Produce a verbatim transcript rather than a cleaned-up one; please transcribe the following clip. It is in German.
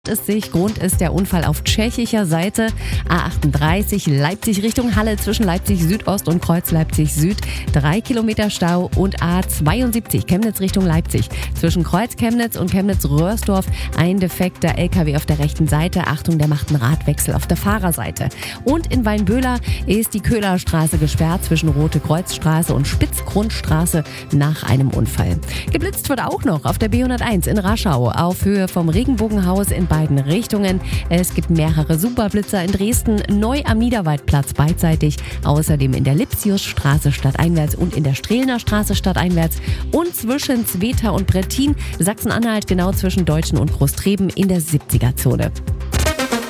es sich. Grund ist der Unfall auf tschechischer Seite. A achtunddreißig Leipzig Richtung Halle zwischen Leipzig Südost und Kreuz Leipzig Süd. Drei Kilometer Stau. Und A zweiundsiebzig Chemnitz Richtung Leipzig zwischen Kreuz Chemnitz und Chemnitz Röhrsdorf. Ein defekter L K W auf der rechten Seite. Achtung, der macht einen Radwechsel auf der Fahrerseite. Und in Weinböhler ist die Köhlerstraße gesperrt zwischen Rote Kreuzstraße und Spitzgrundstraße nach einem Unfall. Geblitzt wird auch noch auf der B hunderteins in Raschau auf Höhe vom Regenbogenhaus in beiden Richtungen. Es gibt mehrere Superblitzer in Dresden, neu am Niederwaldplatz beidseitig, außerdem in der Lipsiusstraße stadteinwärts und in der Strehlner Straße stadteinwärts und zwischen Zweta und Brettin, Sachsen-Anhalt genau zwischen Deutschen und Großtreben in der siebziger Zone.